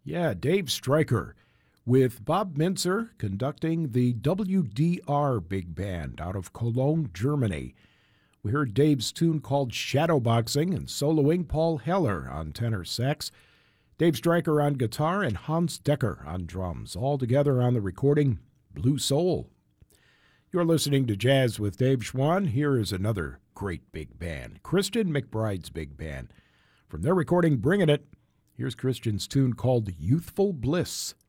Yeah, Dave Stryker with Bob Mintzer conducting the WDR Big Band out of Cologne, Germany. We heard Dave's tune called Shadowboxing and soloing Paul Heller on tenor sax, Dave Stryker on guitar, and Hans Decker on drums, all together on the recording Blue Soul. You're listening to Jazz with Dave Schwann. Here is another great big band, Christian McBride's Big Band. From their recording Bringin' It, here's Christian's tune called Youthful Bliss.